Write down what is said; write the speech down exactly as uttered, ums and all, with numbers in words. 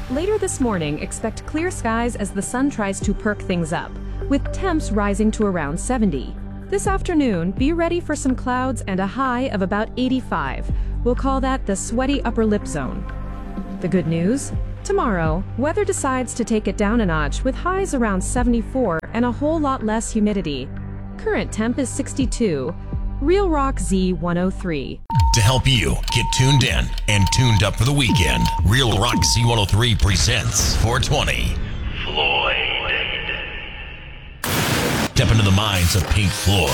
Later this morning, expect clear skies as the sun tries to perk things up, with temps rising to around seventy. This afternoon, be ready for some clouds and a high of about eighty-five. We'll call that the sweaty upper lip zone. The good news? Tomorrow, weather decides to take it down a notch with highs around seventy-four and a whole lot less humidity. Current temp is sixty-two. Real Rock Z one oh three. To help you get tuned in and tuned up for the weekend, Real Rock Z one oh three presents four twenty. Floyd. Step into the minds of Pink Floyd,